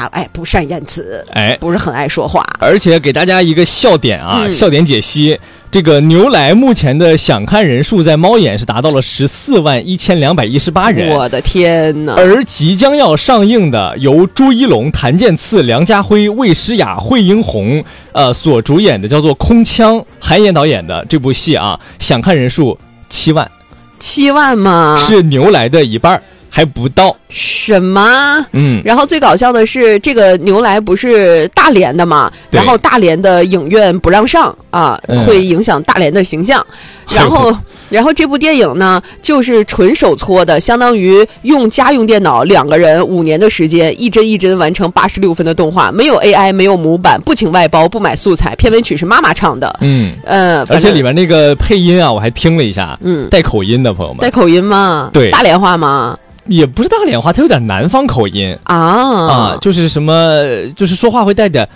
家不善言辞，不是很爱说话。 而且给大家一个笑点啊，笑点解析。这个牛来目前的想看人数在猫眼是达到了141218人， 我的天哪！ 而即将要上映的由朱一龙、谭健次、梁家辉、魏诗雅、惠英红所主演的叫做《空枪》，韩延导演的这部戏啊，想看人数7万 ，7万吗？ 是牛来的一半。还不到什么？然后最搞笑的是，这个牛来不是大连的嘛？然后大连的影院不让上啊，会影响大连的形象。然后这部电影呢，就是纯手搓的，相当于用家用电脑2个人5年的时间，一帧一帧完成86分的动画，没有 AI， 没有模板，不请外包，不买素材，片尾曲是妈妈唱的。 而且里面那个配音啊，我还听了一下，带口音的朋友们， 带口音吗？ 对， 大连话吗？ 也不是大连话，它有点南方口音就是什么，就是说话会带点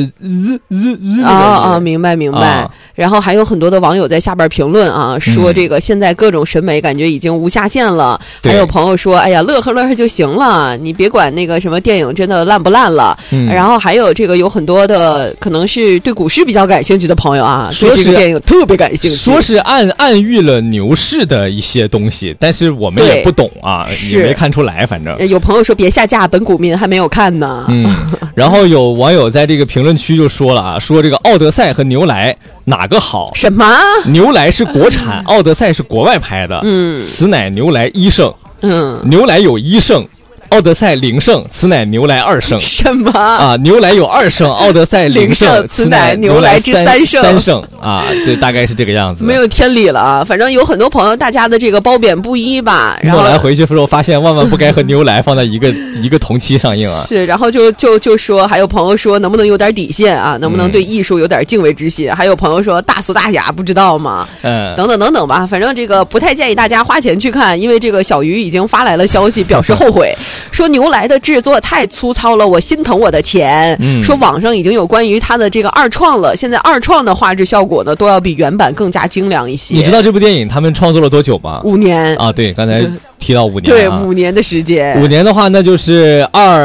明白。然后还有很多的网友在下边评论啊，说这个现在各种审美感觉已经无下限了。还有朋友说，哎呀，乐呵乐呵就行了，你别管那个什么电影真的烂不烂了。然后还有这个有很多的可能是对股市比较感兴趣的朋友啊，对这个电影特别感兴趣， 说是暗喻了牛市的一些东西，但是我们也不懂啊，也没看出来。反正有朋友说别下架，本股民还没有看呢。 然后有网友在这个评论区就说了啊，说这个奥德赛和牛来哪个好？ 什么？ 牛来是国产，奥德赛是国外拍的。此乃牛来1胜。牛来有1胜。奥德赛0胜，此乃牛来2胜。 什么啊？ 牛来有2胜，奥德赛0胜， 此乃牛来之3 胜啊！这大概是这个样子。 没有天理了啊！反正有很多朋友，大家的这个褒贬不一吧。然后后来回去之后发现，万万不该和牛来放在一个同期上映啊。 是，然后就说，还有朋友说，能不能有点底线啊？能不能对艺术有点敬畏之心？还有朋友说大俗大雅，不知道吗？等等吧。反正这个不太建议大家花钱去看，因为这个小鱼已经发来了消息，表示后悔。说牛来的制作太粗糙了，我心疼我的钱。说网上已经有关于他的这个二创了，现在二创的画质效果呢，都要比原版更加精良一些。 你知道这部电影他们创作了多久吗 ？5年啊，对，刚才提到5年， 对，5年的时间。 5年的话，那就是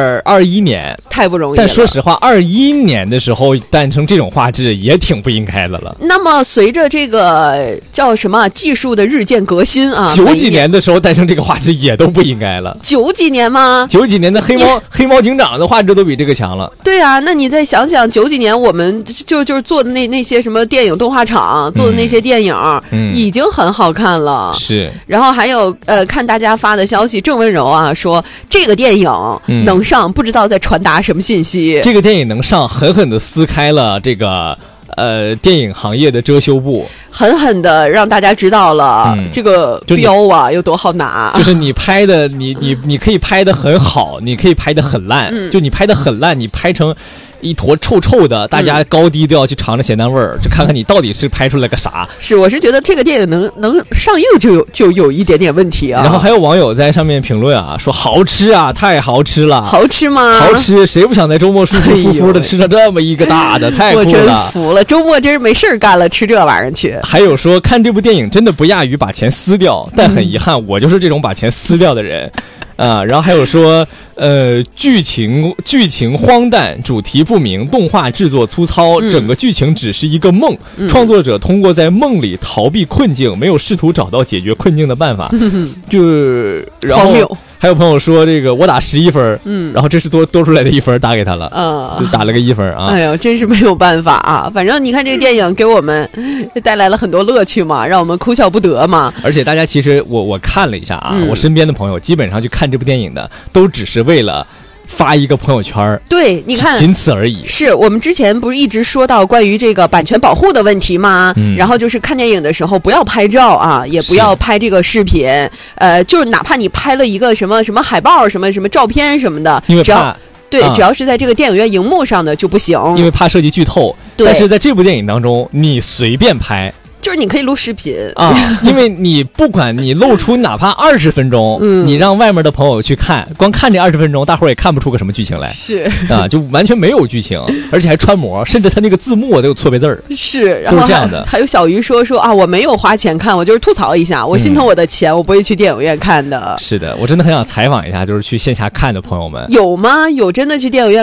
21年， 太不容易了。 但说实话，21年的时候诞生这种画质也挺不应该的了。 那么随着这个叫什么技术的日渐革新啊 ，90几年的时候诞生这个画质也都不应该了。 90几年吗 ？90几年的黑猫警长的画质都比这个强了。 对啊，那你再想想90几年我们就是做的那些什么电影动画厂做的那些电影，已经很好看了。 是。 然后还有看大家发的消息，郑文柔啊说这个电影能上，不知道在传达什么信息。 这个电影能上，狠狠地撕开了这个电影行业的遮羞布， 狠狠的让大家知道了这个标啊有多好拿。 就是你拍的，你可以拍得很好，你可以拍得很烂，就你拍得很烂，你拍成一坨臭臭的，大家高低都要去尝着咸淡味儿，就看看你到底是拍出来个啥。 是，我是觉得这个电影能上映就有一点点问题啊。 然后还有网友在上面评论啊，说好吃啊，太好吃了。 好吃吗？ 好吃，谁不想在周末舒舒服服的吃上这么一个大的？太酷了！ 我真服了，周末真是没事干了，吃这玩意儿去。 还有说看这部电影真的不亚于把钱撕掉，但很遗憾，我就是这种把钱撕掉的人。然后还有说，剧情荒诞，主题不明，动画制作粗糙，整个剧情只是一个梦，创作者通过在梦里逃避困境，没有试图找到解决困境的办法，然后还有朋友说这个我打11分，然后这是多出来的1分打给他了，就打了个1分啊。 哎呦，真是没有办法啊！反正你看这个电影给我们带来了很多乐趣嘛，让我们哭笑不得嘛。 而且大家其实我看了一下啊，我身边的朋友基本上去看这部电影的，都只是为了发一个朋友圈， 对，你看， 仅此而已。 是我们之前不是一直说到关于这个版权保护的问题吗？然后就是看电影的时候不要拍照啊，也不要拍这个视频，就是哪怕你拍了一个什么海报、什么照片什么的， 因为怕。 对，只要是在这个电影院荧幕上的就不行， 因为怕涉及剧透。但是在这部电影当中，你随便拍。 就是你可以录视频啊，因为你不管你露出哪怕20分钟，你让外面的朋友去看，光看这20分钟，大伙儿也看不出个什么剧情来， 是啊，就完全没有剧情，而且还穿模，甚至他那个字幕都有错别字儿， 是，然后都是这样的。 还有小鱼说啊，我没有花钱看，我就是吐槽一下，我心疼我的钱，我不会去电影院看的。 是的，我真的很想采访一下，就是去线下看的朋友们， 有吗？有真的去电影院